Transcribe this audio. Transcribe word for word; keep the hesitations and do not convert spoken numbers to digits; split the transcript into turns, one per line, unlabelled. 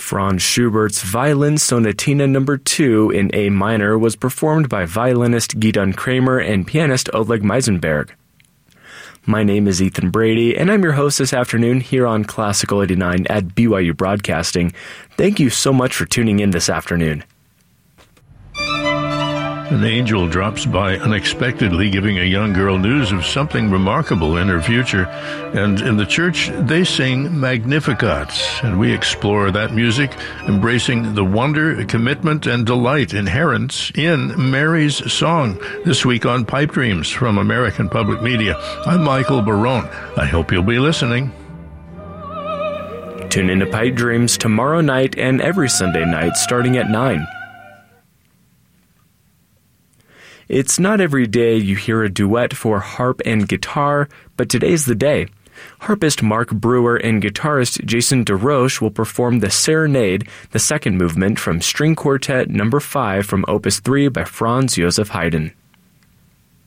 Franz Schubert's Violin Sonatina number two in A minor was performed by violinist Gidon Kramer and pianist Oleg Meisenberg. My name is Ethan Brady, and I'm your host this afternoon here on Classical eighty-nine at B Y U Broadcasting. Thank you so much for tuning in this afternoon.
An angel drops by unexpectedly, giving a young girl news of something remarkable in her future. And in the church, they sing Magnificat, and we explore that music, embracing the wonder, commitment, and delight inherent in Mary's song. This week on Pipe Dreams from American Public Media, I'm Michael Barone. I hope you'll be listening.
Tune in to Pipe Dreams tomorrow night and every Sunday night starting at nine. It's not every day you hear a duet for harp and guitar, but today's the day. Harpist Mark Brewer and guitarist Jason DeRoche will perform the Serenade, the second movement from String Quartet number five from Opus three by Franz Joseph Haydn.